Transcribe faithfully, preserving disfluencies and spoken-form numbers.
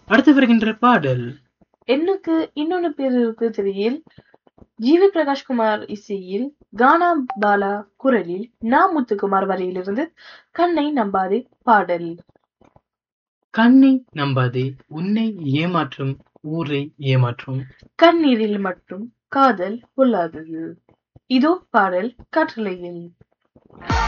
அடுத்து வருகின்ற பாடல் எண்ணுக்கு இன்னொன்னு பேர் இருக்கு திரையில் ஜிவி பிரகாஷ்குமார் இசையில் கானா பாலா குரலில் நா முத்துக்குமார் வரியிலிருந்து கண்ணை நம்பாதே பாடல். கண்ணை நம்பாதே உன்னை ஏமாற்றும் ஊரை ஏமாற்றும். கண்ணீரில் மட்டும் காதல் பொல்லாதது. இதோ பாடல் கட்டளையில்.